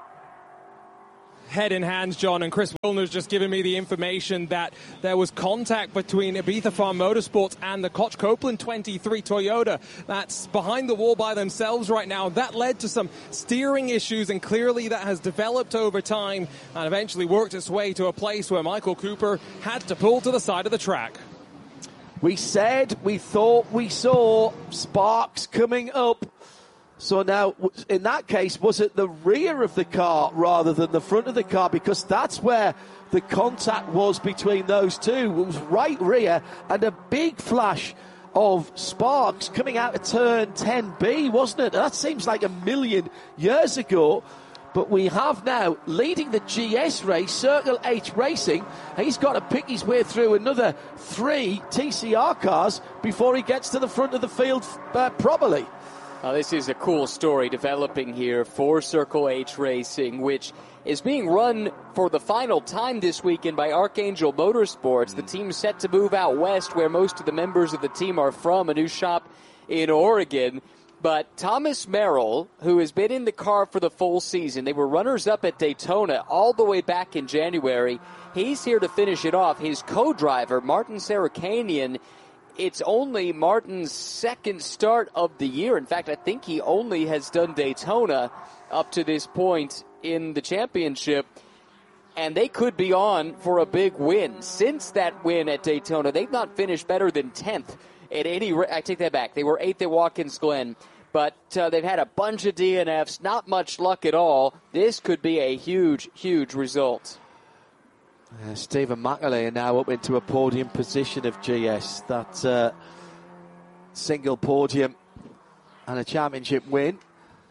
F: Head in hands, John, and Chris Wilner's just given me the information that there was contact between Ibiza Farm Motorsports and the Koch Copeland twenty-three Toyota that's behind the wall by themselves right now. That led to some steering issues, and clearly that has developed over time and eventually worked its way to a place where Michael Cooper had to pull to the side of the track.
C: We said we thought we saw sparks coming up. So now, in that case, was it the rear of the car rather than the front of the car? Because that's where the contact was between those two. It was right rear and a big flash of sparks coming out of turn ten B, wasn't it? That seems like a million years ago. But we have now, leading the G S race, Circle H Racing. He's got to pick his way through another three T C R cars before he gets to the front of the field uh, properly.
D: Now, this is a cool story developing here for Circle H Racing, which is being run for the final time this weekend by Archangel Motorsports. The team's set to move out west, where most of the members of the team are from, a new shop in Oregon. But Thomas Merrill, who has been in the car for the full season, they were runners-up at Daytona all the way back in January. He's here to finish it off. His co-driver, Martin Sarakanian, it's only Martin's second start of the year. In fact, I think he only has done Daytona up to this point in the championship. And they could be on for a big win. Since that win at Daytona, they've not finished better than tenth at any rate. I take that back. They were eighth at Watkins Glen. But uh, they've had a bunch of D N Fs, not much luck at all. This could be a huge, huge result.
C: Uh, Stephen McAleer now up into a podium position of G S. That uh, single podium and a championship win.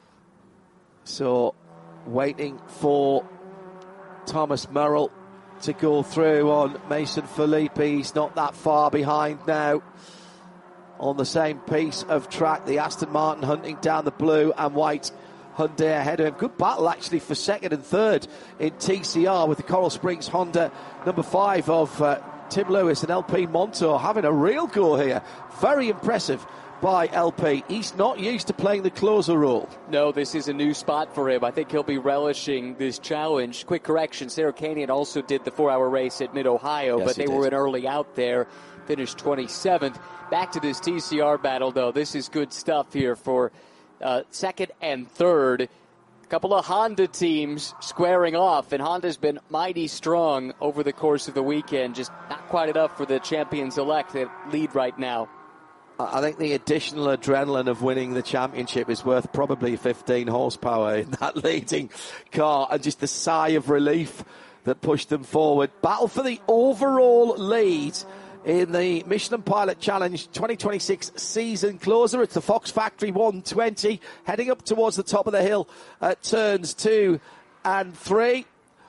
C: So waiting for Thomas Merrill to go through on Mason Filippi. He's not that far behind now. On the same piece of track, the Aston Martin hunting down the blue and white Hyundai ahead of him. Good battle actually for second and third in T C R with the Coral Springs Honda number five of uh, Tim Lewis and L P Montour having a real go here. Very impressive by L P. He's not used to playing the closer role.
D: No, this is a new spot for him. I think he'll be relishing this challenge. Quick correction, Sarakanian also did the four-hour race at Mid-Ohio,
C: yes,
D: but they
C: did.
D: were an early out there, finished twenty-seventh. Back to this T C R battle, though. This is good stuff here for uh, second and third. A couple of Honda teams squaring off, and Honda's been mighty strong over the course of the weekend. Just not quite enough for the champions-elect that lead right now.
C: I think the additional adrenaline of winning the championship is worth probably fifteen horsepower in that leading car, and just the sigh of relief that pushed them forward. Battle for the overall lead in the Michelin Pilot Challenge twenty twenty-six season closer. It's the Fox Factory one twenty, heading up towards the top of the hill at turns two and three.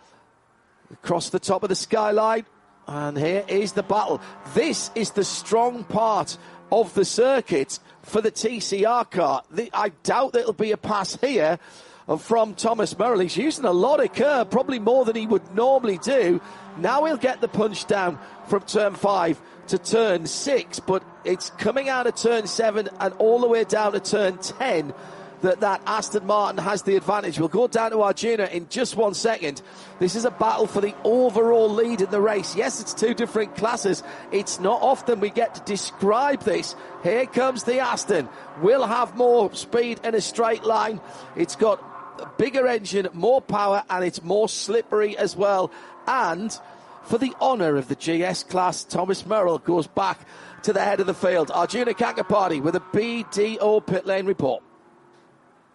C: Across the top of the skyline, and here is the battle. This is the strong part of the circuit for the T C R car. The, I doubt that it'll be a pass here from Thomas Merrill. He's using a lot of curb, probably more than he would normally do. Now he'll get the punch down from turn five to turn six, but it's coming out of turn seven and all the way down to turn ten that that Aston Martin has the advantage. We'll go down to Arjuna in just one second. This is a battle for the overall lead in the race. Yes, it's two different classes. It's not often we get to describe this. Here comes the Aston. Will have more speed in a straight line. It's got a bigger engine, more power, and it's more slippery as well. And for the honour of the G S class, Thomas Merrill goes back to the head of the field. Arjuna Kankapati with a B D O pit lane report.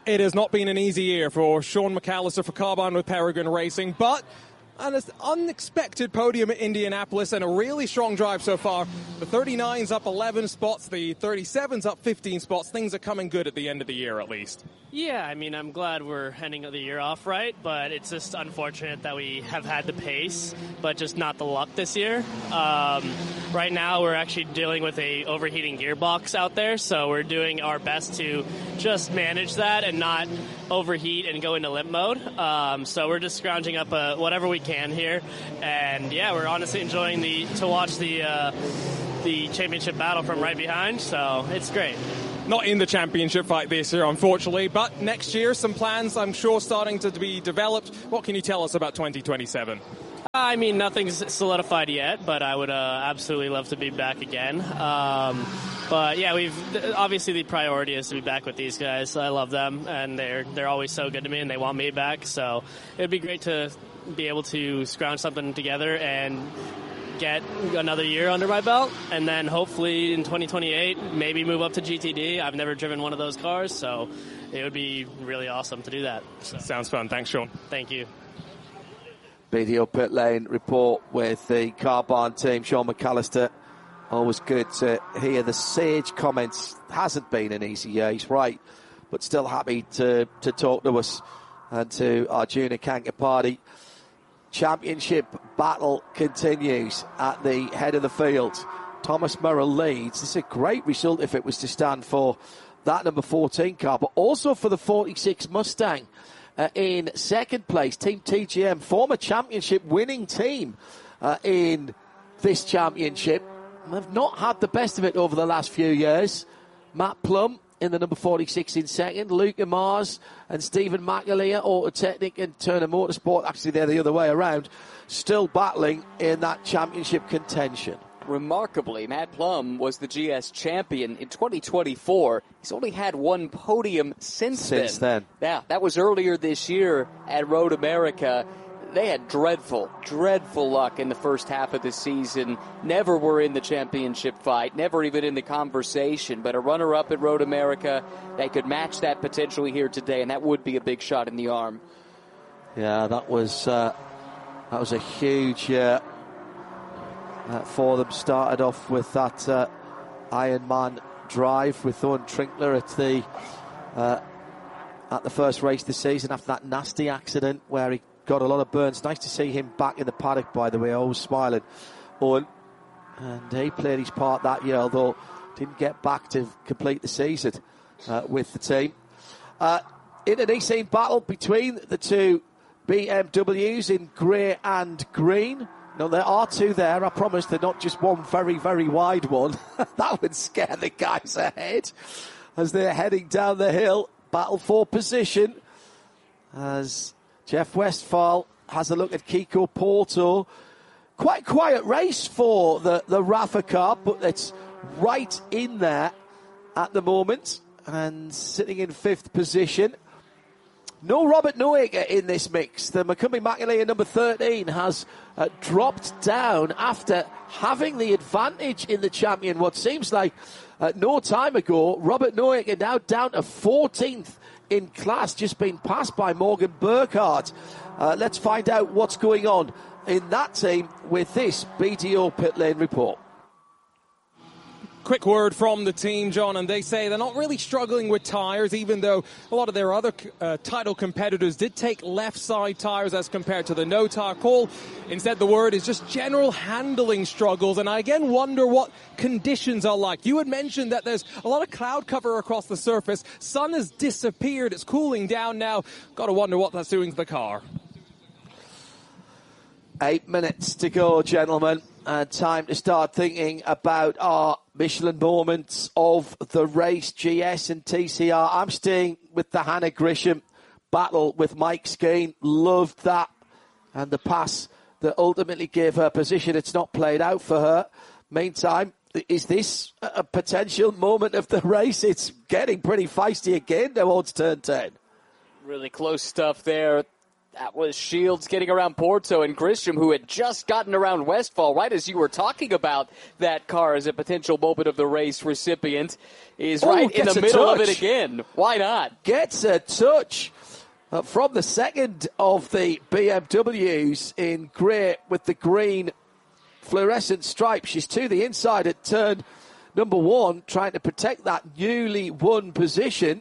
F: It has not been an easy year for Sean McAllister for Carbine with Peregrine Racing, but an unexpected podium at Indianapolis and a really strong drive so far. The thirty-nine's up eleven spots, the thirty-seven's up fifteen spots. Things are coming good at the end of the year, at least.
G: Yeah, I mean, I'm glad we're ending the year off right, but it's just unfortunate that we have had the pace, but just not the luck this year. Um, right now, we're actually dealing with a overheating gearbox out there, so we're doing our best to just manage that and not overheat and go into limp mode. Um, so we're just scrounging up uh, whatever we can here, and yeah, we're honestly enjoying the to watch the uh, the championship battle from right behind. So it's great.
F: Not in the championship fight this year, unfortunately, but next year, some plans, I'm sure, starting to be developed. What can you tell us about twenty twenty-seven?
G: I mean, nothing's solidified yet, but I would uh, absolutely love to be back again. Um, but yeah, we've obviously the priority is to be back with these guys. I love them, and they're they're always so good to me, and they want me back. So it'd be great to be able to scrounge something together and get another year under my belt, and then hopefully in twenty twenty-eight maybe move up to G T D. I've never driven one of those cars, so it would be really awesome to do that. So.
F: Sounds fun. Thanks, Sean.
G: Thank you.
C: B D O Pit Lane report with the Carbine team. Sean McAllister, always good to hear the sage comments. Hasn't been an easy year, he's right, but still happy to, to talk to us and to our junior Kanka party. Championship battle continues at the head of the field. Thomas Merrill leads. This is a great result if it was to stand for that number fourteen car, but also for the forty-six Mustang uh, in second place. Team T G M, former championship winning team uh, in this championship. They've not had the best of it over the last few years. Matt Plum in the number forty-six in second, Luca Mars and Stephen McAleer, Autotechnic and Turner Motorsport, actually they're the other way around, still battling in that championship contention.
D: Remarkably, Matt Plum was the G S champion in twenty twenty-four. He's only had one podium since,
C: since
D: then.
C: then.
D: Yeah, that was earlier this year at Road America. They had dreadful, dreadful luck in the first half of the season. Never were in the championship fight, never even in the conversation. But a runner-up at Road America, they could match that potentially here today, and that would be a big shot in the arm.
C: Yeah, that was uh, that was a huge year uh, for them. Started off with that uh, Ironman drive with Owen Trinkler at the uh, at the first race this season after that nasty accident where he got a lot of burns. Nice to see him back in the paddock, by the way, always smiling. Owen, and he played his part that year, although didn't get back to complete the season uh, with the team. Uh, in an E-scene battle between the two B M Ws in grey and green. No, there are two there, I promise. They're not just one very, very wide one. That would scare the guys ahead as they're heading down the hill. Battle for position as Jeff Westphal has a look at Kiko Porto. Quite quiet race for the, the Rafa car, but it's right in there at the moment. And sitting in fifth position. No Robert Noaker in this mix. The McCumbee McAleer number thirteen has uh, dropped down after having the advantage in the champion. What seems like uh, no time ago, Robert Noaker now down to fourteenth in class, just been passed by Morgan Burkhardt. Uh, let's find out what's going on in that team with this B D O Pit Lane report.
F: Quick word from the team, John, and they say they're not really struggling with tyres, even though a lot of their other uh, title competitors did take left side tyres as compared to the no tyre call. Instead, the word is just general handling struggles, and I again wonder what conditions are like. You had mentioned that there's a lot of cloud cover across the surface. Sun has disappeared. It's cooling down now. Got to wonder what that's doing to the car.
C: Eight minutes to go, gentlemen, and time to start thinking about our Michelin moments of the race, G S and T C R. I'm staying with the Hannah Grisham battle with Mike Skeen. Loved that. And the pass that ultimately gave her position. It's not played out for her. Meantime, is this a potential moment of the race? It's getting pretty feisty again towards turn ten.
D: Really close stuff there. That was Shields getting around Porto, and Grisham, who had just gotten around Westphal, right as you were talking about that car as a potential moment of the race recipient, is
C: oh,
D: right in the middle
C: touch.
D: of it again. Why not?
C: Gets a touch uh, from the second of the B M Ws in grey with the green fluorescent stripe. She's to the inside at turn number one, trying to protect that newly won position.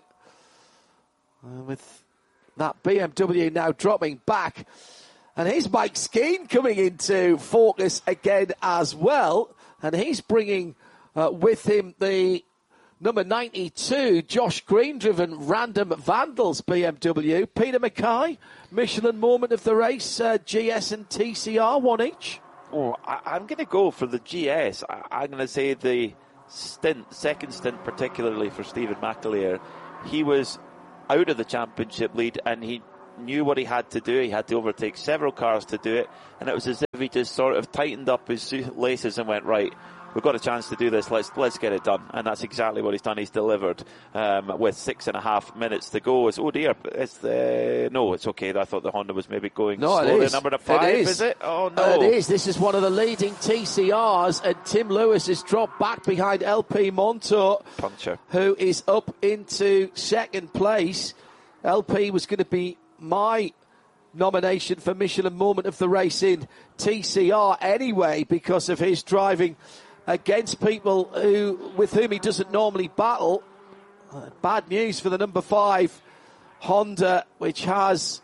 C: Uh, with that B M W now dropping back. And here's Mike Skeen coming into focus again as well. And he's bringing uh, with him the number ninety-two, Josh Green, driven Random Vandals B M W. Peter Mackay, Michelin moment of the race, uh, G S and T C R, one each.
E: Oh, I, I'm going to go for the G S. I, I'm going to say the stint, second stint particularly for Stephen McAleer. He was out of the championship lead and he knew what he had to do. He had to overtake several cars to do it, and it was as if he just sort of tightened up his laces and went, right, we've got a chance to do this, let's let's get it done. And that's exactly what he's done. He's delivered um, with six and a half minutes to go. It's, oh dear, it's the, no, it's okay. I thought the Honda was maybe going
C: no,
E: slow.
C: It is.
E: The number five,
C: it is.
E: is it? Oh no.
C: Uh, it is. This is one of the leading T C Rs, and Tim Lewis is dropped back behind L P Montour,
E: Puncher,
C: who is up into second place. L P was going to be my nomination for Michelin moment of the race in T C R anyway, because of his driving against people who with whom he doesn't normally battle. Uh, bad news for the number five Honda, which has,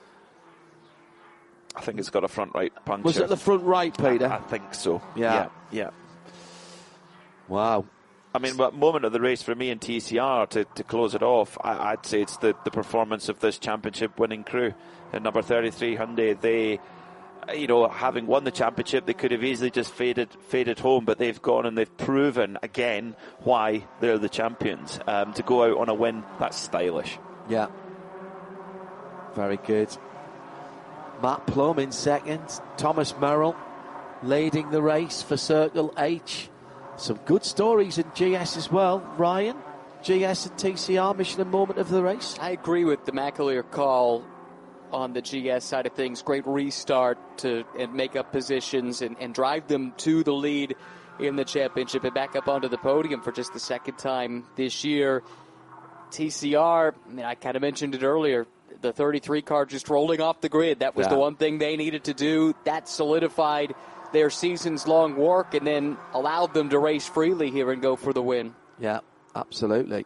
E: I think it's got a front right puncher.
C: Was it the front right, Peter?
E: I, I think so.
C: Yeah.
E: yeah, yeah.
C: Wow.
E: I mean, but moment of the race for me in T C R to, to close it off, I, I'd say it's the, the performance of this championship winning crew. At number thirty-three Hyundai, they, you know, having won the championship, they could have easily just faded faded home, but they've gone and they've proven again why they're the champions. Um, to go out on a win, that's stylish.
C: Yeah. Very good. Matt Plum in second. Thomas Merrill leading the race for Circle H. Some good stories in G S as well. Ryan, G S and T C R, Michelin moment of the race.
D: I agree with the McAleer call on the G S side of things. Great restart to and make up positions and, and drive them to the lead in the championship and back up onto the podium for just the second time this year. T C R, I mean, I kind of mentioned it earlier, the thirty-three car just rolling off the grid. That was yeah. the one thing they needed to do. That solidified their season's long work and then allowed them to race freely here and go for the win.
C: Yeah, absolutely.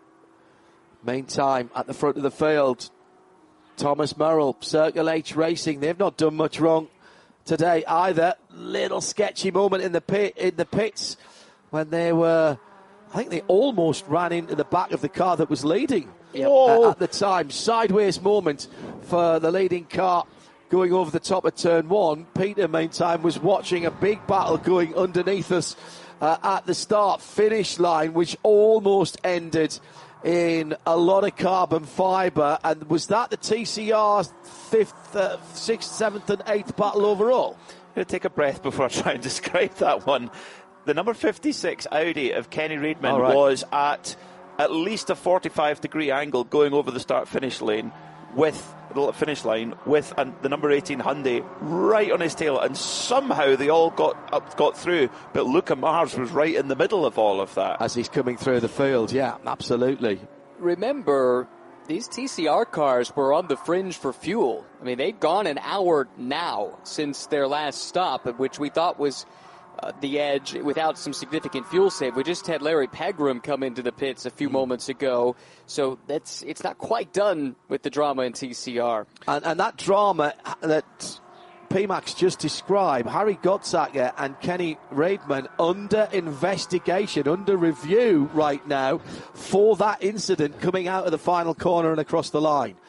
C: Meantime, at the front of the field, Thomas Merrill, Circle H Racing. They've not done much wrong today either. Little sketchy moment in the pit in the pits when they were, I think they almost ran into the back of the car that was leading uh, at the time. Sideways moment for the leading car going over the top of turn one. Peter, meantime, was watching a big battle going underneath us uh, at the start finish line, which almost ended in a lot of carbon fibre. And was that the T C R fifth, uh, sixth, seventh and eighth battle overall?
E: I'm going to take a breath before I try and describe that one. The number fifty-six Audi of Kenny Reedman right. was at at least a forty-five degree angle going over the start-finish lane with the finish line with uh, the number eighteen Hyundai right on his tail, and somehow they all got up, got through, but Luca Mars was right in the middle of all of that
C: as he's coming through the field. Yeah, absolutely.
D: Remember, these T C R cars were on the fringe for fuel. I mean, they'd gone an hour now since their last stop, which we thought was Uh, the edge without some significant fuel save. We just had Larry Pegram come into the pits a few moments ago, so that's it's not quite done with the drama in T C R.
C: And, and that drama that P MAX just described, Harry Gottsacker and Kenny Reedman under investigation, under review right now for that incident coming out of the final corner and across the line.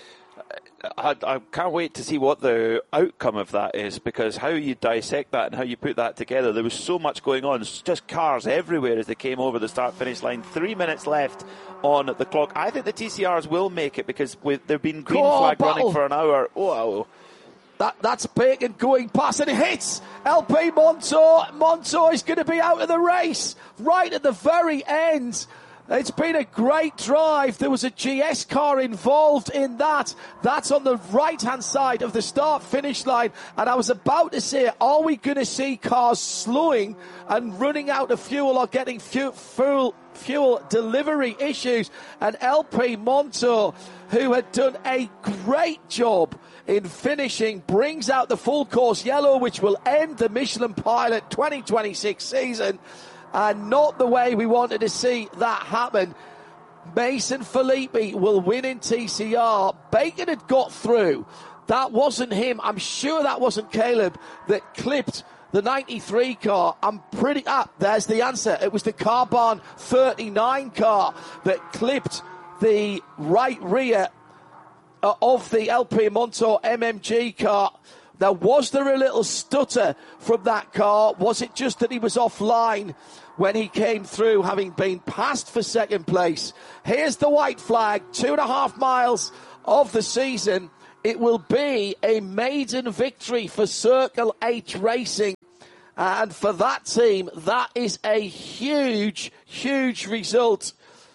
E: I, I can't wait to see what the outcome of that is, because how you dissect that and how you put that together. There was so much going on, just cars everywhere as they came over the start-finish line. Three minutes left on the clock. I think the T C Rs will make it, because with, they've been green oh, flag battle. running for an hour. Oh,
C: that, that's Bacon going past and it hits L P Montour. Montour is going to be out of the race right at the very end. It's been a great drive. There was a G S car involved in that. That's on the right-hand side of the start-finish line. And I was about to say, are we going to see cars slowing and running out of fuel or getting fuel, fuel, fuel delivery issues? And L P Montour, who had done a great job in finishing, brings out the full course yellow, which will end the Michelin Pilot twenty twenty-six season. And not the way we wanted to see that happen. Mason Filippi will win in T C R. Bacon had got through. That wasn't him. I'm sure that wasn't Caleb that clipped the ninety-three car. I'm pretty... Ah, there's the answer. It was the Carbahn thirty-nine car that clipped the right rear of the L P Montour M M G car. Now, was there a little stutter from that car? Was it just that he was offline when he came through, having been passed for second place? Here's the white flag, two and a half miles of the season. It will be a maiden victory for Circle H Racing. And for that team, that is a huge, huge result.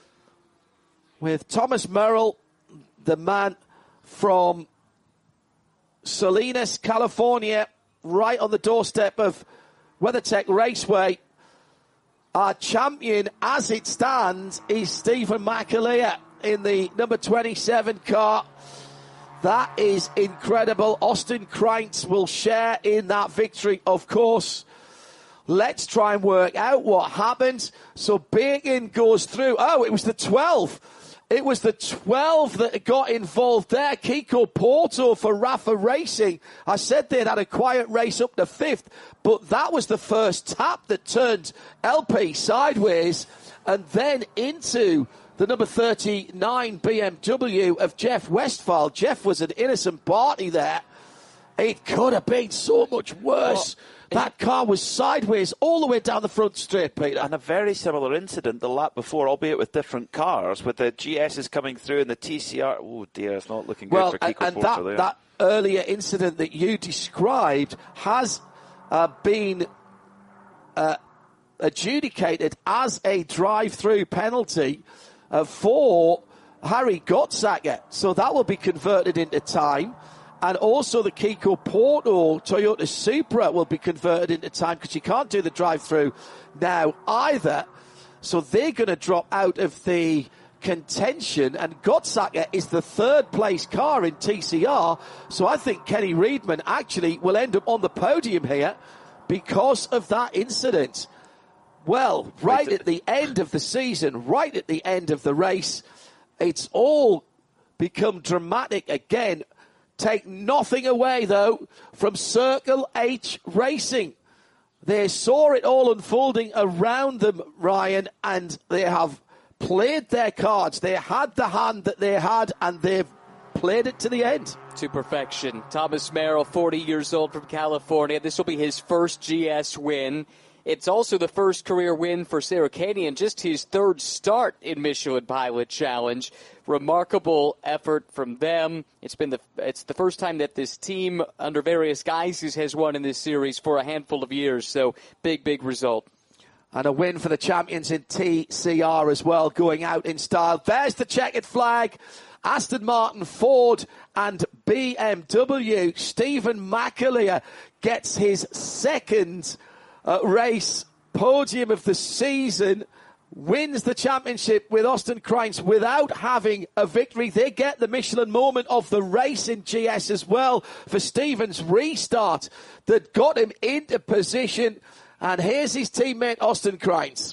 C: With Thomas Merrill, the man from Salinas, California, right on the doorstep of WeatherTech Raceway. Our champion, as it stands, is Stephen McAleer in the number twenty-seven car. That is incredible. Austin Kreitz will share in that victory, of course. Let's try and work out what happened. So Bacon goes through. Oh, it was the twelve. It was the twelve that got involved there. Kiko Porto for Rafa Racing. I said they'd had a quiet race up to fifth, but that was the first tap that turned L P sideways and then into the number thirty-nine B M W of Jeff Westphal. Jeff was an innocent party there. It could have been so much worse. Well, that car was sideways all the way down the front straight, Peter.
E: And a very similar incident the lap before, albeit with different cars, with the G S's coming through and the T C R. Oh, dear, it's not looking good
C: well,
E: for Kiko
C: and, and
E: Porter
C: that,
E: there.
C: that earlier incident that you described has uh, been uh, adjudicated as a drive-through penalty uh, for Harry Gottsacker. So that will be converted into time. And also the Kiko Porto Toyota Supra will be converted into time because you can't do the drive-through now either. So they're going to drop out of the contention. And Gottsacker is the third place car in T C R. So I think Kenny Reedman actually will end up on the podium here because of that incident. Well, right at the end of the season, right at the end of the race, it's all become dramatic again. Take nothing away, though, from Circle H Racing. They saw it all unfolding around them, Ryan, and they have played their cards. They had the hand that they had, and they've played it to the end.
D: To perfection. Thomas Merrill, forty years old from California. This will be his first G S win. It's also the first career win for Sarukanian, just his third start in Michelin Pilot Challenge. Remarkable effort from them. It's been the it's the first time that this team, under various guises, has won in this series for a handful of years. So big, big result.
C: And a win for the champions in T C R as well, going out in style. There's the checkered flag. Aston Martin, Ford, and B M W. Stephen McAleer gets his second Uh, race podium of the season, wins the championship with Austin Kreitz without having a victory. They get the Michelin moment of the race in G S as well for Stephen's restart that got him into position. And here's his teammate Austin Kreitz.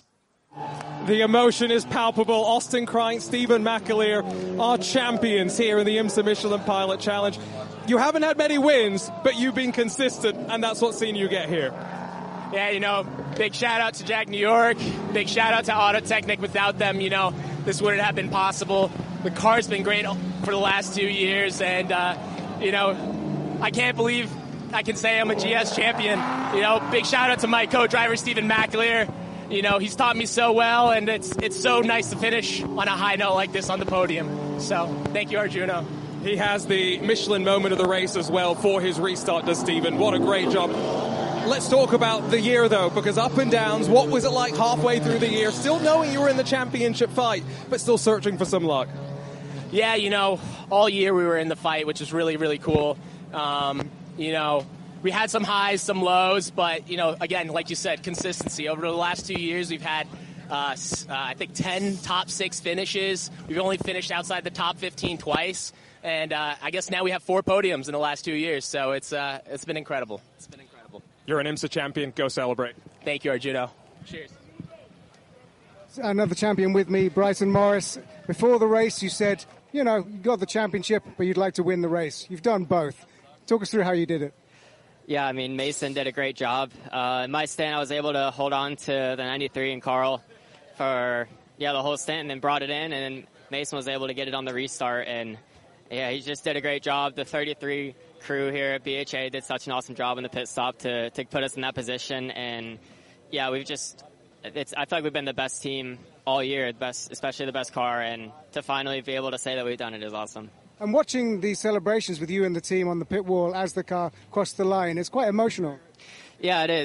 F: The emotion is palpable. Austin Kreitz, Stephen McAleer are champions here in the IMSA Michelin Pilot Challenge. You haven't had many wins, but you've been consistent, and that's what's seen you get here.
G: Yeah, you know, big shout out to Jack New York. Big shout out to Autotechnic. Without them, you know, this wouldn't have been possible. The car's been great for the last two years, and, uh, you know, I can't believe I can say I'm a G S champion. You know, big shout out to my co-driver, Stephen McAleer. You know, he's taught me so well, and it's it's so nice to finish on a high note like this on the podium. So, thank you, Arjuno.
F: He has the Michelin moment of the race as well for his restart, does Stephen. What a great job. let's talk about the year, though, because up and downs, what was it like halfway through the year, still knowing you were in the championship fight, but still searching for some luck?
G: Yeah, you know, all year we were in the fight, which is really, really cool. Um, you know, we had some highs, some lows, but, you know, again, like you said, consistency. Over the last two years, we've had, uh, uh, I think, ten top six finishes. We've only finished outside the top fifteen twice. And uh, I guess now we have four podiums in the last two years, so it's uh, it's been incredible. It's been incredible.
F: You're an IMSA champion. Go celebrate.
G: Thank you, Arjuno. Cheers.
B: Another champion with me, Bryson Morris. Before the race, you said, you know, you got the championship, but you'd like to win the race. You've done both. Talk us through how you did it.
H: Yeah, I mean, Mason did a great job. Uh, in my stint, I was able to hold on to the ninety-three and Carl for, yeah, the whole stint, and then brought it in, and then Mason was able to get it on the restart, and yeah, he just did a great job. The thirty-three crew here at B H A did such an awesome job in the pit stop to, to put us in that position. And, yeah, we've just it's, – I feel like we've been the best team all year, the best, especially the best car. And to finally be able to say that we've done it is awesome.
B: And watching the celebrations with you and the team on the pit wall as the car crossed the line, it's quite emotional.
H: Yeah, it is.